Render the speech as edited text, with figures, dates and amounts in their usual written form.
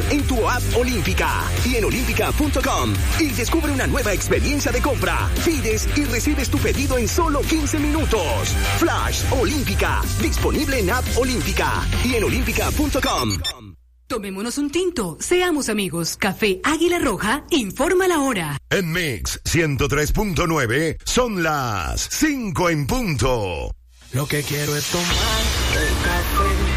en tu app Olímpica y en olímpica.com. Y descubre una nueva experiencia de compra. Pides y recibes tu pedido en solo 15 minutos. Flash Olímpica, disponible en app Olímpica y en olímpica.com. Tomémonos un tinto, seamos amigos. Café Águila Roja informa la hora. En Mix 103.9 son las 5 en punto. Lo que quiero es tomar el café